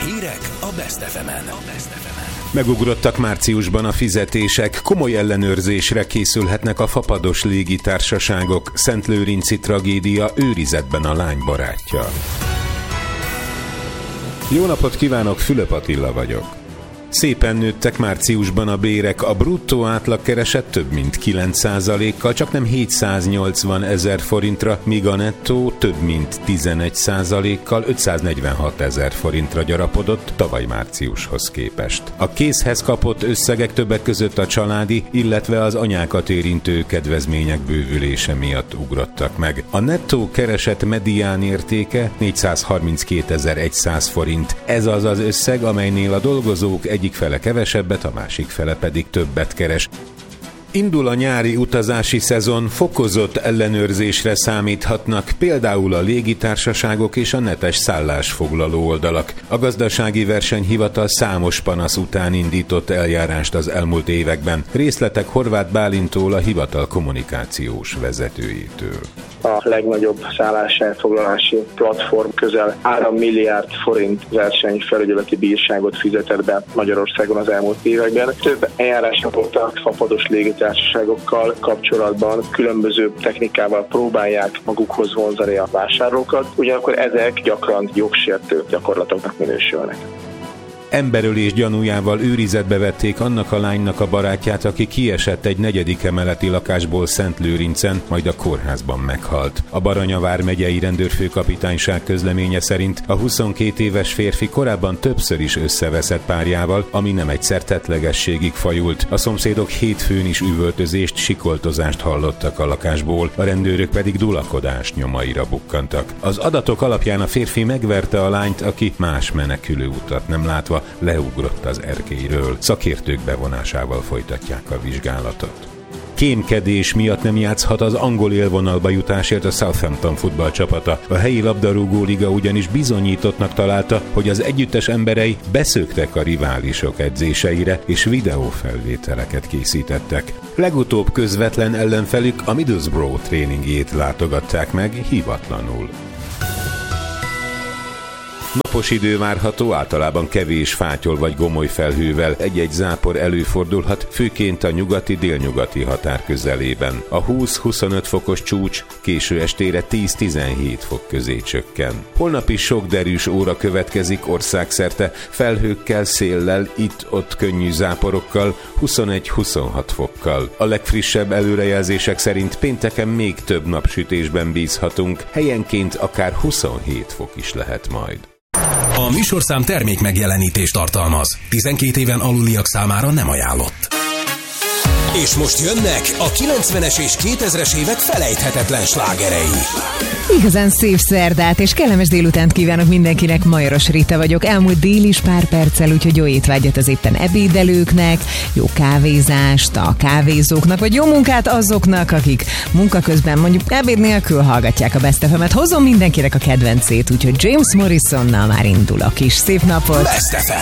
Hírek a Best FM-en. Megugrottak márciusban a fizetések, komoly ellenőrzésre készülhetnek a fapados légitársaságok. Szentlőrinci tragédia, őrizetben a lány barátja. Jó napot kívánok, Fülöp Attila vagyok. Szépen nőttek márciusban a bérek, a bruttó átlagkereset több mint 9%-kal, csaknem 780 000 forintra, míg a nettó több mint 11%-kal 546 000 forintra gyarapodott tavaly márciushoz képest. A készhez kapott összegek többek között a családi, illetve az anyákat érintő kedvezmények bővülése miatt ugrottak meg. A nettó kereset medián értéke 432 100 forint. Ez az az összeg, amelynél a dolgozók egyik fele kevesebbet, a másik fele pedig többet keres. Indul a nyári utazási szezon, fokozott ellenőrzésre számíthatnak például a légitársaságok és a netes szállásfoglaló oldalak. A Gazdasági Versenyhivatal számos panasz után indított eljárást az elmúlt években. Részletek Horváth Bálintól, a hivatal kommunikációs vezetőjétől. A legnagyobb szálláselfoglalási platform közel 3 milliárd forint versenyfelügyeleti bírságot fizetett be Magyarországon az elmúlt években. Több eljárásra voltak fapados légitársaságokkal kapcsolatban, különböző technikával próbálják magukhoz vonzani a vásárlókat, ugyanakkor ezek gyakran jogsértő gyakorlatoknak minősülnek. Emberölés gyanújával őrizetbe vették annak a lánynak a barátját, aki kiesett egy 4. emeleti lakásból Szentlőrincen, majd a kórházban meghalt. A Baranya vármegyei rendőrfőkapitányság közleménye szerint a 22 éves férfi korábban többször is összeveszett párjával, ami nem egyszer tettlegességig fajult. A szomszédok hétfőn is üvöltözést, sikoltozást hallottak a lakásból, a rendőrök pedig dulakodás nyomaira bukkantak. Az adatok alapján a férfi megverte a lányt, aki más menekülő utat nem látva leugrott az erkélyről. Szakértők bevonásával folytatják a vizsgálatot. Kémkedés miatt nem játszhat az angol élvonalba jutásért a Southampton futballcsapata. A helyi labdarúgó liga ugyanis bizonyítottnak találta, hogy az együttes emberei beszöktek a riválisok edzéseire, és videófelvételeket készítettek. Legutóbb közvetlen ellenfelük a Middlesbrough tréningjét látogatták meg hivatlanul. Napos idő várható, általában kevés fátyol vagy gomoly felhővel, egy-egy zápor előfordulhat, főként a nyugati-délnyugati határ közelében. A 20-25 fokos csúcs késő estére 10-17 fok közé csökken. Holnap is sok derűs óra következik országszerte, felhőkkel, széllel, itt-ott könnyű záporokkal, 21-26 fokkal. A legfrissebb előrejelzések szerint pénteken még több napsütésben bízhatunk, helyenként akár 27 fok is lehet majd. A műsorszám termék megjelenítést tartalmaz. 12 éven aluliak számára nem ajánlott. És most jönnek a 90-es és 2000-es évek felejthetetlen slágerei. Igazán szép szerdát és kellemes délutánt kívánok mindenkinek, Majoros Rita vagyok. Elmúlt dél is pár perccel, úgyhogy jó étvágyat az éppen ebédelőknek, jó kávézást a kávézóknak, vagy jó munkát azoknak, akik munka közben mondjuk ebéd nélkül hallgatják a Best FM-et. Hozom mindenkinek a kedvencét, úgyhogy James Morrisonnal már indul a kis szép napot. Best FM.